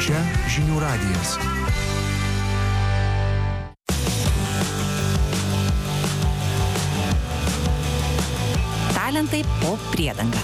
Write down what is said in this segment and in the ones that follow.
Čia Žinių radijas. Talentai po priedanga.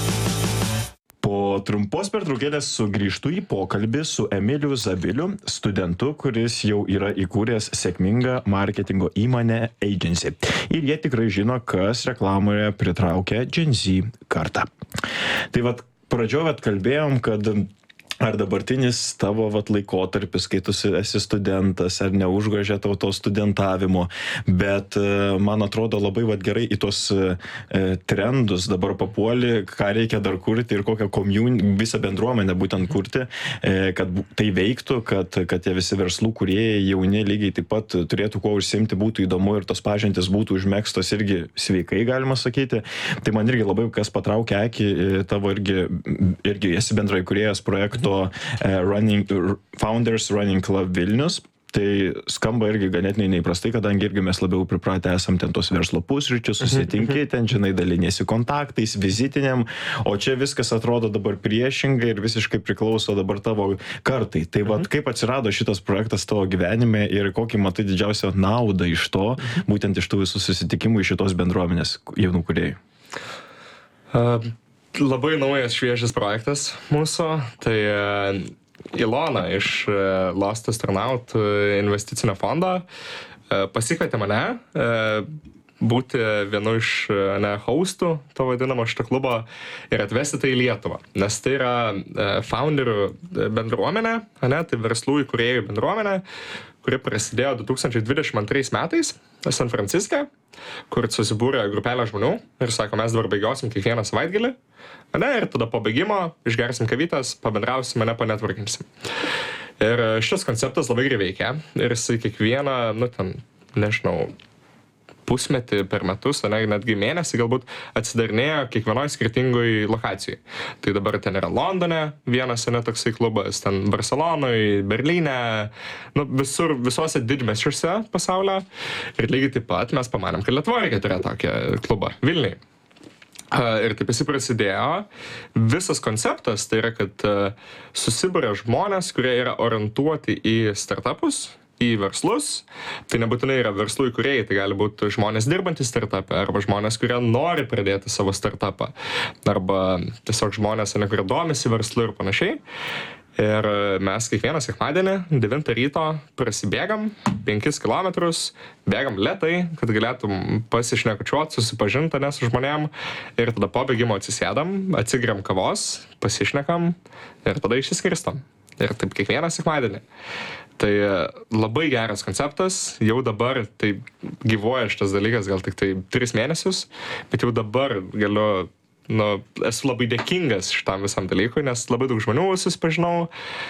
Po trumpos pertraukėlės sugrįžtu į pokalbį su Emiliu Zabiliu, studentu, kuris jau yra įkūręs sėkmingą marketingo įmonę Agency. Ir jie tikrai žino, kas reklamoje pritraukia Gen Z kartą. Tai vat pradžioje kalbėjom, kad ar dabartinis tavo laikotarpis, kai tu esi studentas, ar neužgožia tau to studentavimo, bet man atrodo labai gerai į tos trendus dabar papuoli, ką reikia dar kurti ir kokią visą bendruomenę būtent kurti, kad tai veiktų, kad tie visi verslų kūrėjai jauni lygiai taip pat turėtų kuo užsiimti, būtų įdomu ir tos pažintys būtų užmėgstos irgi sveikai, galima sakyti. Tai man irgi labai kas patraukia akį, tavo irgi esi bendraįkūrėjas projekto Founders Running Club Vilnius. Tai skamba irgi ganėtinai neįprastai, kadangi irgi mes labiau pripratę esam ten tos verslo pusryčius, susitinki, ten, žinai, daliniesi kontaktais, vizitiniam, o čia viskas atrodo dabar priešingai ir visiškai priklauso dabar tavo kartai. Tai vat kaip atsirado šitas projektas tavo gyvenime ir kokį matai didžiausią naudą iš to, būtent iš tų visų susitikimų iš šitos bendruomenės jaunų kūrėjų? Labai naujas šviežias projektas mūsų, tai Ilona iš Lost Astronaut investicinio fondo pasikvietė mane būti vienu iš hostų to vadinamo šito klubo ir atvesti tai į Lietuvą, nes tai yra founderių bendruomenė, tai verslų įkūrėjų bendruomenė, kuri prasidėjo 2022 metais San Franciske, kur susibūrė grupelė žmonių ir sako, mes dabar bėgiosim kiekvieną savaitgalį, ir tada po bėgimo išgersim kavytės, pabendrausim, panetworkinsim. Ir šis konceptas labai gerai veikia ir jisai kiekvieną, pusmetį per metus, netgi mėnesį galbūt atsidarinėjo kiekvienoje skirtingoje lokacijoje. Tai dabar ten yra Londone vienas toksai klubas, ten Barcelonoje, Berlyne, visose didmiesčiuose pasaulio. Ir lygiai taip pat mes pamanėm, kad Lietuvoje reikia turėti tokią klubą Vilniuje. Ir taip jis prasidėjo. Visas konceptas tai yra, kad susibūrė žmonės, kurie yra orientuoti į startupus, į verslus. Tai nebūtinai yra verslų įkūrėjai, tai gali būti žmonės dirbantys startupą, arba žmonės, kurie nori pradėti savo startupą, arba tiesiog žmonės, kurie domisi verslu ir panašiai. Ir mes kiekvieną sekmadienį 9 ryto prasibėgam 5 kilometrus, bėgam lėtai, kad galėtum pasišnekučiuoti, susipažinti su žmonėm ir tada po bėgimo atsisėdam, atsigeriam kavos, pasišnekam ir tada išsiskirstam. Ir taip kiekvieną sekmadienį. Tai labai geras konceptas, jau dabar tai gyvuoja šitas dalykas gal tik tai 3 mėnesius, bet jau dabar galiu, esu labai dėkingas šitam visam dalykui, nes labai daug žmonių susipažinau,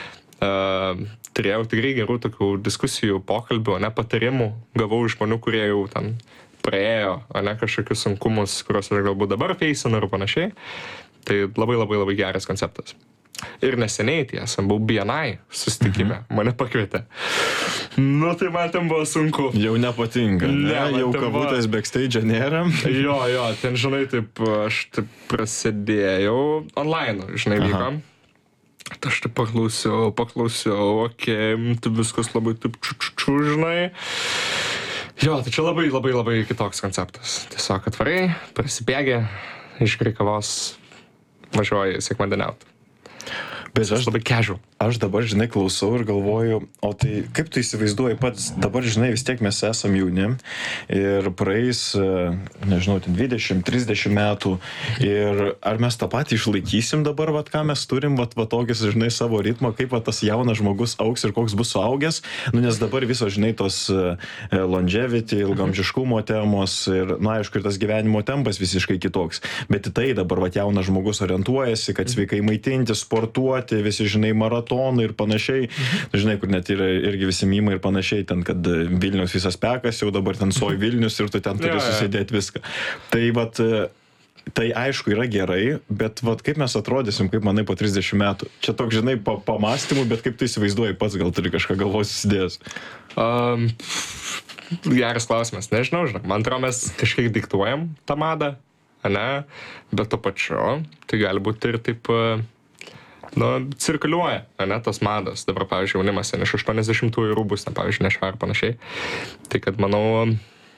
turėjau tikrai gerų tokių diskusijų, pokalbių, patarimų, gavau iš žmonių, kurie jau ten praėjo, kažkokius sunkumus, kuriuos aš galbūt dabar feisinu ir panašiai. Tai labai labai labai geras konceptas. Ir neseniai tiesa, buvau BNI susitikime, mane pakvietė. Tai man ten buvo sunku. Jau nepatinka, jau kavutės backstage nėra. Jo, ten, žinai, taip, aš taip prasidėjau online, žinai, vyko. Tai aš taip paklausiau, tai viskas labai taip žinai. Jo, tai čia labai labai labai kitoks konceptas. Tiesiog atvarai, prasibėgi, išgeri kavos, važiuoji sekmadieniauti. Bet labai casual. Aš dabar, žinai, klausau ir galvoju, o tai kaip tu įsivaizduoji pats, dabar, žinai, vis tiek mes esam jauni ir praeis, nežinau, 20-30 metų ir ar mes tą patį išlaikysim dabar, ką mes turim, tokius, žinai, savo ritmą, kaip tas jaunas žmogus augs ir koks bus suaugęs, nes dabar visos, žinai, tos longevity, ilgamžiškumo temos ir, aišku, ir tas gyvenimo tempas visiškai kitoks, bet į tai dabar, jaunas žmogus orientuojasi, kad sveikai maitinti, sportuoti, visi, žinai, maratonai ir panašiai. Žinai, kur net yra irgi visi mymai ir panašiai, ten, kad Vilnius visas pekas, jau dabar ten soj Vilnius ir tu ten turi susidėti viską. Tai aišku yra gerai, bet kaip mes atrodysim, kaip manai po 30 metų? Čia toks, žinai, pamastymų, bet kaip tu įsivaizduoji pats, gal turi kažką galvos įsidėjęs? Geras klausimas, nežinau, man atrodo, mes kažkiek diktuojam tą madą, bet to pačiu, tai gali būti ir taip cirkuliuoja, ne, tas madas. Dabar, pavyzdžiui, jaunimas iš 80-ųjų rūbus, pavyzdžiui, nešia ar panašiai. Tai kad manau,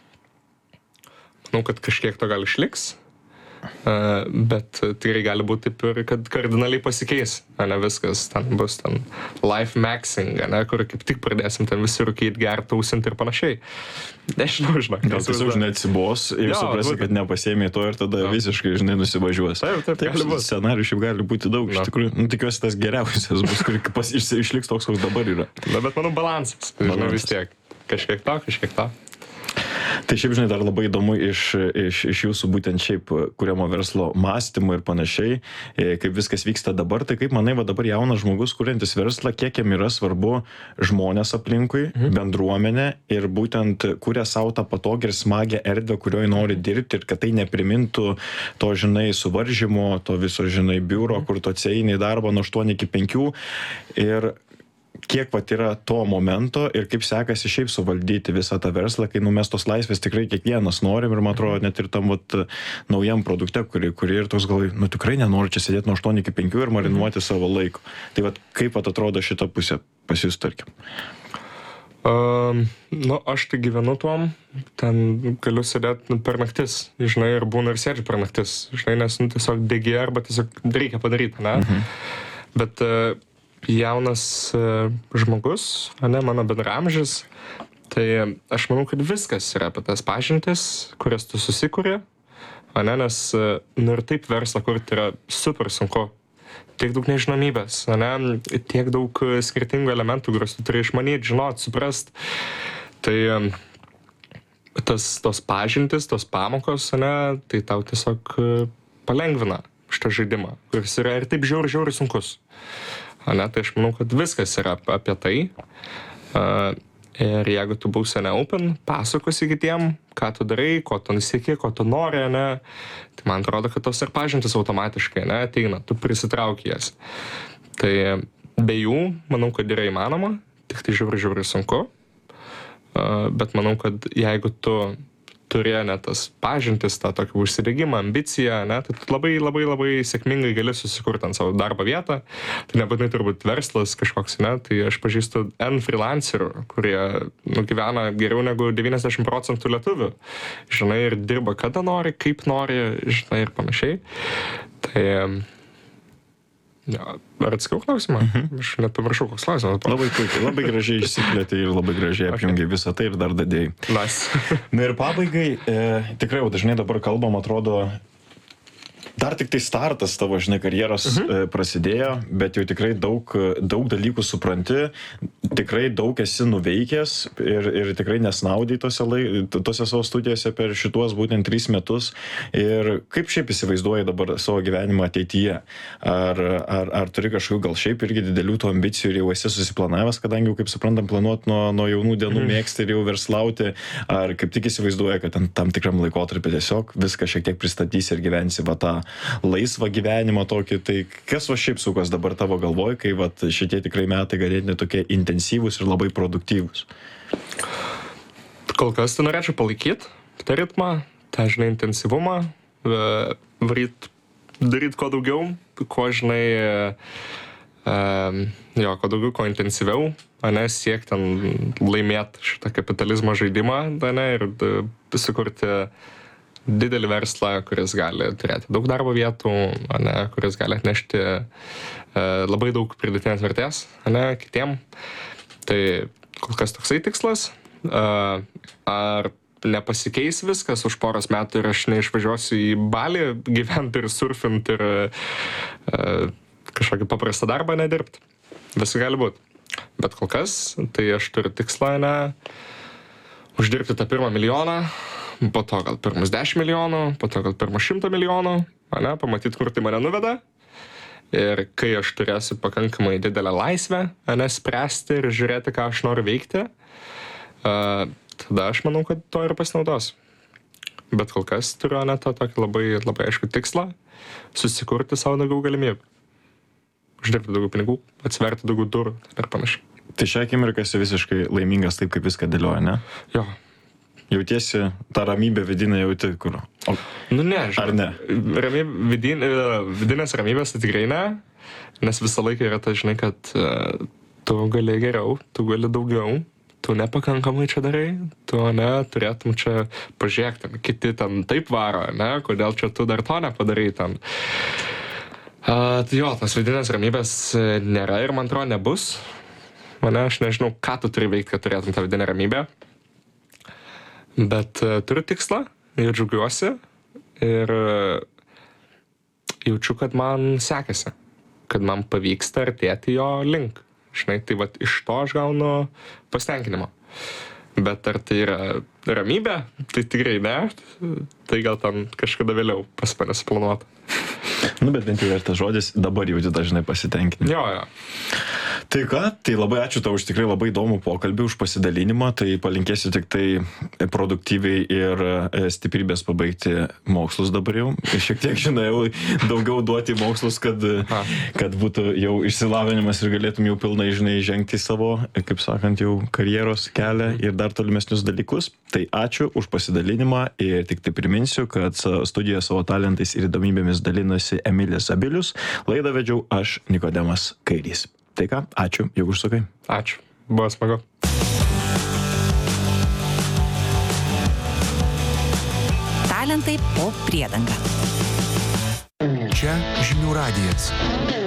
kad kažkiek to gal išliks, bet tikrai gali būti taip ir, kad kardinaliai pasikeis, ne viskas, ten bus ten life maxing, ne, kur kaip tik pradėsim ten visi rūkyti, gerti, tausinti ir panašiai. Nežinau, žinok. Gal tiesiog, žinai, atsibos ir suprasi, kad nepasėmė to ir tada visiškai, žinai, nusivažiuos. Taip, scenarijų šiaip gali būti daug, iš tikrųjų, tikiuosi tas geriausias bus, kur išliks toks, koks dabar yra. Bet manau, balansas, žinai, vis tiek. Kažkiek to. Tai šiaip, žinai, dar labai įdomu iš jūsų būtent šiaip kuriamo verslo mąstymo ir panašiai, kaip viskas vyksta dabar, tai kaip manai, va dabar jaunas žmogus, kuriantis verslą, kiek jam yra svarbu žmonės aplinkui, bendruomenė ir būtent kuria savo tą patogį ir smagę erdvę, kurioje nori dirbti ir kad tai neprimintų to, žinai, suvaržymo, to viso, žinai, biuro, kur tu atsieini į darbą nuo 8 iki 5 ir kiek pat yra to momento ir kaip sekasi šiaip suvaldyti visą tą verslą, kai mes tos laisvės tikrai kiekvienas norim ir man atrodo net ir tam naujam produkte, kuri ir toks gal, tikrai nenori čia sėdėti nuo 8 iki 5 ir marinuoti savo laiko. Tai kaip atrodo šita pusė pas jūs, tarkim? Aš tai gyvenu tuom, ten galiu sėdėti per naktis, žinai, ir būna ir sėdžiu per naktis, žinai, nes tiesiog degi arba tiesiog reikia padaryti, ne? Bet jaunas žmogus, ne, mano bendramžis, tai aš manau, kad viskas yra apie tas pažintis, kurias tu susikuri, ne, nes ir taip verslą kurti yra super sunku. Tiek daug nežinomybės, ne, tiek daug skirtingų elementų, kuriuos tu turi išmanyti, žinot, suprast. Tai tos pažintis, tos pamokos, ne, tai tau tiesiog palengvina šitą žaidimą, kuris yra ir taip žiauriai sunkus. Ne, tai aš manau, kad viskas yra apie tai. Ir jeigu tu būsi open, pasakosi kitiem, ką tu darai, ko tu nesieki, ko tu nori, ne, tai man atrodo, kad tos ir pažintis automatiškai, ne, ateina, tu prisitrauki jas. Tai be jų, manau, kad yra įmanoma, tik tai žiauriai sunku. Bet manau, kad jeigu tu turi net tas pažintis, tą tokį užsidegimą, ambiciją, ne, tai labai sėkmingai gali susikurti ant savo darbo vietą. Tai nebūtinai turbūt verslas kažkoks, ne, tai aš pažįstu N freelancerių, kurie gyvena geriau negu 90% lietuvių, žinai, ir dirba kada nori, kaip nori, žinai, ir panašiai. Tai ar atsakiau klausimą? Aš net pamiršau, koks klausimas. Labai puikiai, labai gražiai išsiplėtė ir labai gražiai apjungiai visą tai ir dar dadėjai. Nice. Na ir pabaigai, tikrai jau dažnai dabar kalbam, atrodo, dar tik tai startas tavo, žinai, karjeros prasidėjo, bet jau tikrai daug dalykų supranti, tikrai daug esi nuveikęs ir tikrai nesnaudai tose savo studijose per šituos būtent 3 metus. Ir kaip šiaip įsivaizduoji dabar savo gyvenimą ateityje? Ar turi kažkokių gal šiaip irgi didelių tų ambicijų ir jau esi susiplanavęs, kadangi jau, kaip suprantam, planuot nuo jaunų dienų mėgsti ir jau verslauti, ar kaip tik įsivaizduoji, kad tam tikram laikotarpį tiesiog viską šiek tiek pristatysi ir gyvensi tą laisvą gyvenimą tokį, tai kas šiaip sukas dabar tavo galvoj, kai šitie tikrai metai ganėtinai tokie intensyvūs ir labai produktyvūs? Kol kas tai norėčiau palaikyti tą ritmą, tą, žinai, intensyvumą, daryti kuo daugiau, kuo, žinai, kuo daugiau, kuo intensyviau, siekti ten laimėti šitą kapitalizmo žaidimą, ir sukurti didelį verslą, kuris gali turėti daug darbo vietų, kuris gali atnešti labai daug pridėtinės vertės kitiem. Tai kol kas toksai tikslas. Ar nepasikeis viskas už poros metų ir aš neišvažiuosiu į Balį gyventi ir surfinti ir kažkokį paprastą darbą nedirbti? Viskas gali būti. Bet kol kas, tai aš turiu tikslą uždirbti tą pirmą milijoną, po to gal pirmus 10 milijonų, po to gal pirmus 100 milijonų, pamatyti, kur tai mane nuveda. Ir kai aš turėsiu pakankamai didelę laisvę, spręsti ir žiūrėti, ką aš noriu veikti, tada aš manau, kad to ir pasinaudos. Bet kol kas turiu tą tokį labai aišku tikslą susikurti savo daugiau galimybių. Uždirbti daugiau pinigų, atsiverti daugiau durų ir panašiai. Tai šią akimirką esi visiškai laimingas taip, kaip viską dėlioja, ne? Jo. Jautiesi tą ramybę vidinę jauti, kur? Ne, ar ne? Vidinės ramybės tai tikrai ne. Nes visą laiką yra ta, žinai, kad tu gali geriau, tu gali daugiau, tu nepakankamai čia darai, tu turėtum čia pažiūrėk, ten, kiti ten taip varo, ne, kodėl čia tu dar to nepadarai ten. Jo, tos vidinės ramybės nėra ir man atrodo nebus. Aš nežinau, ką tu turi veikti, kad turėtum tą vidinę ramybę. Bet turiu tikslą ir džiaugiuosi ir jaučiu, kad man sekasi, kad man pavyksta artėti jo link. Žinai, tai vat iš to aš gaunu pasitenkinimo. Bet ar tai yra ramybė? Tai tikrai ne. Tai gal ten kažkada vėliau pas mane suplanuota. Bet bent jau ir tas žodis dabar jauti dažnai pasitenkinimą. Jo. Tai ką, tai labai ačiū tau už tikrai labai įdomų pokalbį, už pasidalinimą, tai palinkėsiu tik tai produktyviai ir stiprybės pabaigti mokslus dabar jau. Šiek tiek, žinai, daugiau duoti mokslus, kad būtų jau išsilavinimas ir galėtum jau pilnai, žinai, žengti savo, kaip sakant, jau karjeros kelią ir dar tolimesnius dalykus. Tai ačiū už pasidalinimą ir tik tai priminsiu, kad studijoje savo talentais ir įdomybėmis dalinasi Emilis Zabilius. Laidą vedžiau aš, Nikodemas Kairys. Tai ką, ačiū, jeigu užsukai. Ačiū, buvo smagu. Talentai po priedanga. Čia Žinių radijas.